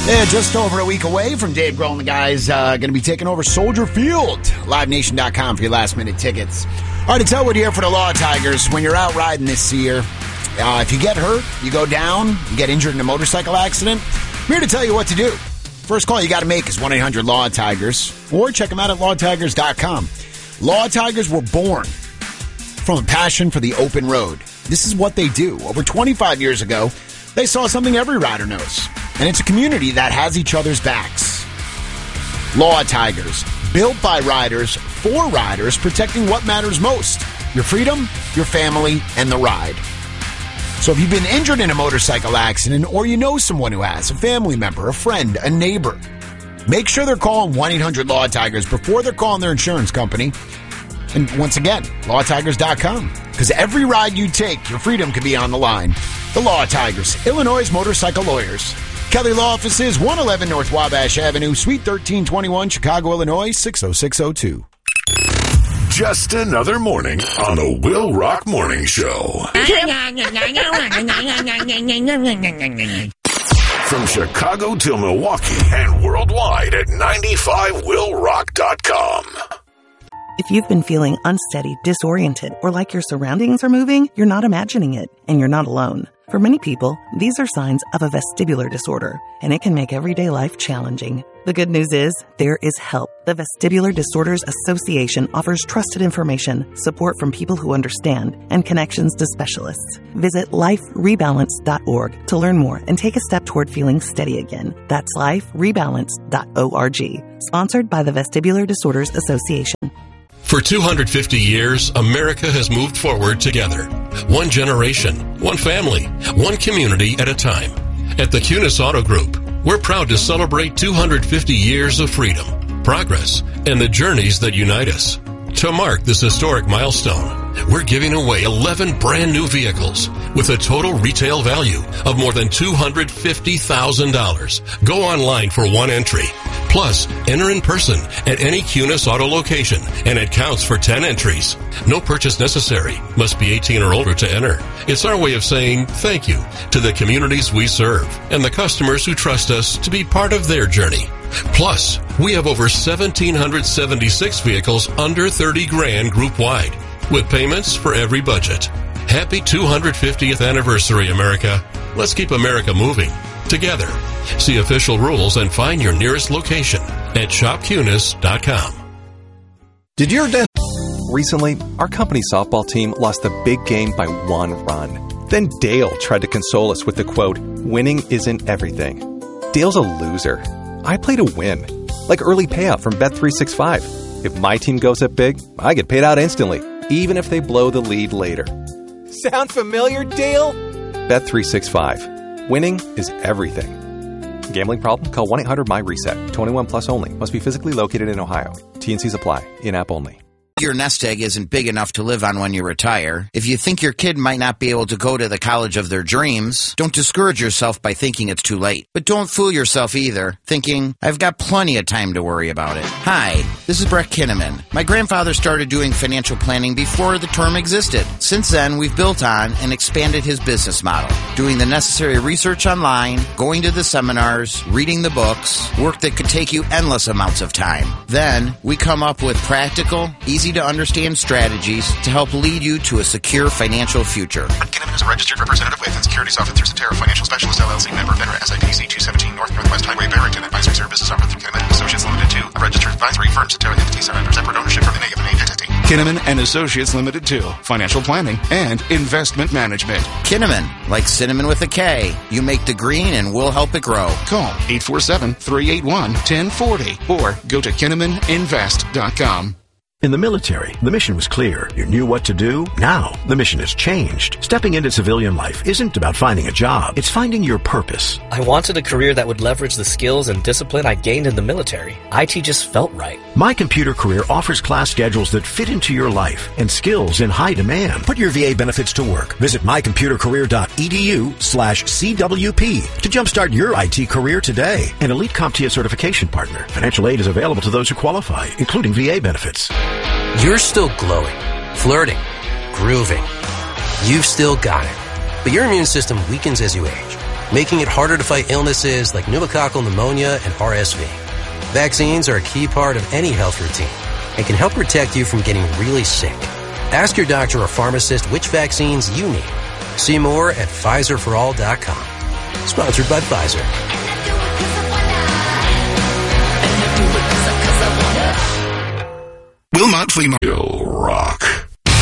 Yeah, just over a week away from Dave Grohl and the guys going to be taking over Soldier Field. LiveNation.com for your last-minute tickets. All right, it's Elwood here for the Law Tigers. When you're out riding this year, if you get hurt, you go down, you get injured in a motorcycle accident, I'm here to tell you what to do. First call you got to make is 1-800-LAW-TIGERS, or check them out at LawTigers.com. Law Tigers were born from a passion for the open road. This is what they do. Over 25 years ago, they saw something every rider knows. And it's a community that has each other's backs. Law Tigers, built by riders, for riders, protecting what matters most. Your freedom, your family, and the ride. So if you've been injured in a motorcycle accident, or you know someone who has, a family member, a friend, a neighbor, make sure they're calling 1-800-LAW-TIGERS before they're calling their insurance company. And once again, LawTigers.com. Because every ride you take, your freedom could be on the line. The Law Tigers, Illinois' motorcycle lawyers. Kelly Law Offices, 111 North Wabash Avenue, Suite 1321, Chicago, Illinois, 60602. Just another morning on the Will Rock Morning Show. From Chicago to Milwaukee and worldwide at 95willrock.com. If you've been feeling unsteady, disoriented, or like your surroundings are moving, you're not imagining it, and you're not alone. For many people, these are signs of a vestibular disorder, and it can make everyday life challenging. The good news is, there is help. The Vestibular Disorders Association offers trusted information, support from people who understand, and connections to specialists. Visit liferebalance.org to learn more and take a step toward feeling steady again. That's liferebalance.org. Sponsored by the Vestibular Disorders Association. For 250 years, America has moved forward together. One generation, one family, one community at a time. At the Kunis Auto Group, we're proud to celebrate 250 years of freedom, progress, and the journeys that unite us. To mark this historic milestone, we're giving away 11 brand new vehicles with a total retail value of more than $250,000. Go online for one entry. Plus, enter in person at any Kunis Auto location, and it counts for 10 entries. No purchase necessary. Must be 18 or older to enter. It's our way of saying thank you to the communities we serve and the customers who trust us to be part of their journey. Plus, we have over 1,776 vehicles under 30 grand group-wide, with payments for every budget. Happy 250th anniversary, America. Let's keep America moving together. See official rules and find your nearest location at shopkunis.com. Did your dentist... Recently, our company softball team lost the big game by 1 run. Then Dale tried to console us with the quote, "Winning isn't everything." Dale's a loser. I play to win. Like early payout from Bet365. If my team goes up big, I get paid out instantly, even if they blow the lead later. Sound familiar, Dale? Bet365. Winning is everything. Gambling problem? Call 1-800-MY-RESET. 21 plus only. Must be physically located in Ohio. T&Cs apply. In-app only. Your nest egg isn't big enough to live on when you retire. If you think your kid might not be able to go to the college of their dreams, don't discourage yourself by thinking it's too late. But don't fool yourself either, thinking, I've got plenty of time to worry about it. Hi, this is Brett Kinnaman. My grandfather started doing financial planning before the term existed. Since then, we've built on and expanded his business model, doing the necessary research online, going to the seminars, reading the books, work that could take you endless amounts of time. Then, we come up with practical, easy-to-understand strategies to help lead you to a secure financial future. Brett Kinnaman is a registered representative with and securities officer through Cetera Financial Specialist, LLC, member, FINRA, SIPC 217 Northwest Highway, Barrington. Advisory services offered through Kinnaman Associates Limited 2, a registered advisory firm. Cetera entities are under separate ownership from the name of the main entity. Kinnaman and Associates Limited 2, financial planning and investment management. Kinnaman, like cinnamon with a K. You make the green and we'll help it grow. Call 847-381-1040 or go to KinnamanInvest.com. In the military, the mission was clear. You knew what to do. Now, the mission has changed. Stepping into civilian life isn't about finding a job. It's finding your purpose. I wanted a career that would leverage the skills and discipline I gained in the military. IT just felt right. My Computer Career offers class schedules that fit into your life and skills in high demand. Put your VA benefits to work. Visit mycomputercareer.edu/CWP to jumpstart your IT career today. An elite CompTIA certification partner. Financial aid is available to those who qualify, including VA benefits. You're still glowing, flirting, grooving. You've still got it. But your immune system weakens as you age. making it harder to fight illnesses like pneumococcal pneumonia and RSV. Vaccines are a key part of any health routine and can help protect you from getting really sick. Ask your doctor or pharmacist which vaccines you need. See more at PfizerForAll.com. Sponsored by Pfizer. Wilmot Flea Market. Will Rock.